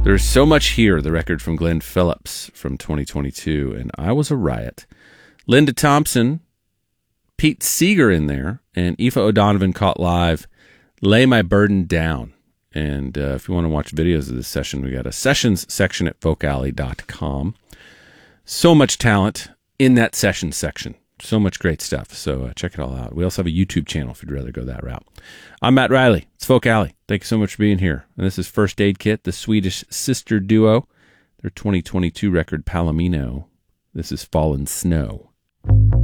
There's So Much Here, the record from Glenn Phillips from 2022, and I Was a Riot. Linda Thompson, Pete Seeger in there, and Aoife O'Donovan caught live Lay My Burden Down. And if you want to watch videos of this session, we got a sessions section at folkalley.com. So much talent in that sessions section. So much great stuff. So check it all out. We also have a YouTube channel if you'd rather go that route. I'm Matt Riley. It's Folk Alley. Thank you so much for being here. And this is First Aid Kit, the Swedish sister duo. Their 2022 record, Palomino. This is Fallen Snow.